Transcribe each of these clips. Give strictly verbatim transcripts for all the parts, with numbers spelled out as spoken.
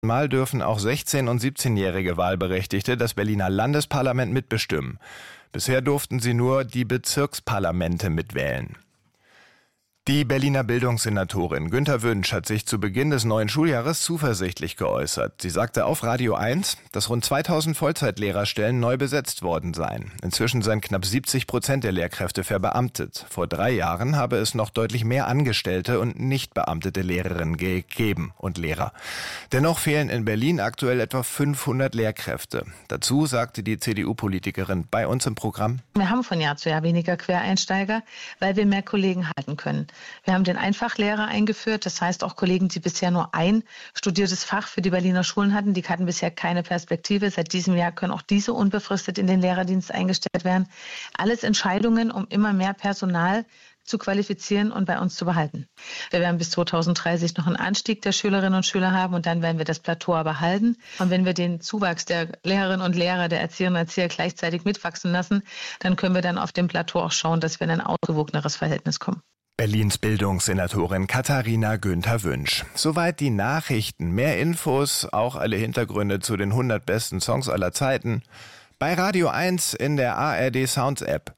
Mal dürfen auch sechzehn- und siebzehnjährige Wahlberechtigte das Berliner Landesparlament mitbestimmen. Bisher durften sie nur die Bezirksparlamente mitwählen. Die Berliner Bildungssenatorin Günther Wünsch hat sich zu Beginn des neuen Schuljahres zuversichtlich geäußert. Sie sagte auf Radio eins, dass rund zweitausend Vollzeitlehrerstellen neu besetzt worden seien. Inzwischen seien knapp siebzig Prozent der Lehrkräfte verbeamtet. Vor drei Jahren habe es noch deutlich mehr Angestellte und nicht beamtete Lehrerinnen gegeben und Lehrer. Dennoch fehlen in Berlin aktuell etwa fünfhundert Lehrkräfte. Dazu sagte die C D U-Politikerin bei uns im Programm: Wir haben von Jahr zu Jahr weniger Quereinsteiger, weil wir mehr Kollegen halten können. Wir haben den Einfachlehrer eingeführt, das heißt auch Kollegen, die bisher nur ein studiertes Fach für die Berliner Schulen hatten, die hatten bisher keine Perspektive. Seit diesem Jahr können auch diese unbefristet in den Lehrerdienst eingestellt werden. Alles Entscheidungen, um immer mehr Personal zu qualifizieren und bei uns zu behalten. Wir werden bis zweitausenddreißig noch einen Anstieg der Schülerinnen und Schüler haben und dann werden wir das Plateau aber halten. Und wenn wir den Zuwachs der Lehrerinnen und Lehrer, der Erzieherinnen und Erzieher gleichzeitig mitwachsen lassen, dann können wir dann auf dem Plateau auch schauen, dass wir in ein ausgewogeneres Verhältnis kommen. Berlins Bildungssenatorin Katharina Günther Wünsch. Soweit die Nachrichten. Mehr Infos, auch alle Hintergründe zu den hundert besten Songs aller Zeiten bei Radio eins in der A R D Sounds App.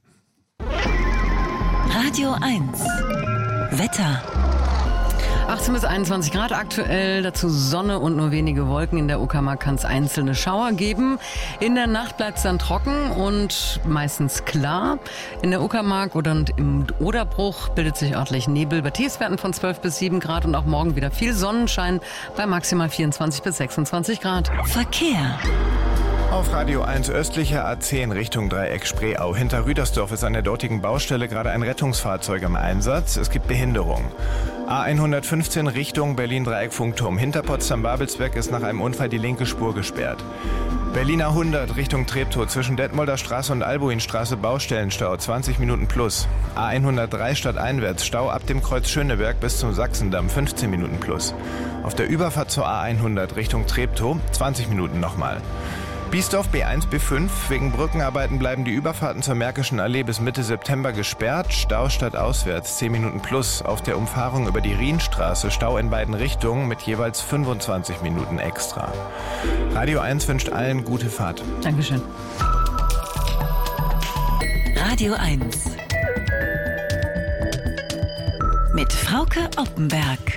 Radio eins Wetter. achtzehn bis einundzwanzig Grad aktuell, dazu Sonne und nur wenige Wolken. In der Uckermark kann es einzelne Schauer geben. In der Nacht bleibt es dann trocken und meistens klar. In der Uckermark oder im Oderbruch bildet sich örtlich Nebel bei Tiefstwerten von zwölf bis sieben Grad und auch morgen wieder viel Sonnenschein bei maximal vierundzwanzig bis sechsundzwanzig Grad. Verkehr. Auf Radio eins östlicher A zehn Richtung Dreieck Spreeau. Hinter Rüdersdorf ist an der dortigen Baustelle gerade ein Rettungsfahrzeug im Einsatz. Es gibt Behinderung. A hundertfünfzehn Richtung Berlin-Dreieck-Funkturm. Hinter Potsdam-Babelsberg ist nach einem Unfall die linke Spur gesperrt. Berliner hundert Richtung Treptow zwischen Detmolder Straße und Albuinstraße Baustellenstau, zwanzig Minuten plus. A hundertdrei stadteinwärts Stau ab dem Kreuz Schöneberg bis zum Sachsendamm, fünfzehn Minuten plus. Auf der Überfahrt zur A hundert Richtung Treptow, zwanzig Minuten nochmal. Biesdorf B eins B fünf. Wegen Brückenarbeiten bleiben die Überfahrten zur Märkischen Allee bis Mitte September gesperrt. Stau stadtauswärts, zehn Minuten plus. Auf der Umfahrung über die Rienstraße Stau in beiden Richtungen mit jeweils fünfundzwanzig Minuten extra. Radio eins wünscht allen gute Fahrt. Dankeschön. Radio eins mit Frauke Oppenberg.